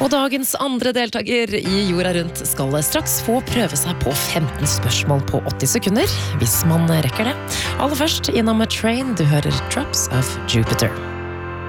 Og dagens andre deltaker i Jorda rundt skal straks få prøve seg på 15 spørsmål på 80 sekunder, hvis man rekker det. Aller først innom A Train, du hører Drops of Jupiter.